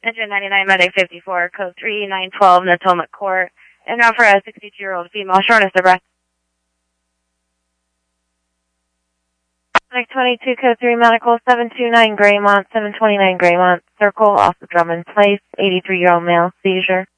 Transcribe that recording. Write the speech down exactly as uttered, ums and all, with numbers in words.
Engine ninety-nine, Medic fifty-four, code three nine one two, Natomic Court. And now for a sixty-two-year-old female, shortness of breath. Medic twenty-two, code three, medical, seven two nine Greymont, seven twenty-nine Greymont, circle off the Drummond Place, eighty-three-year-old male, seizure.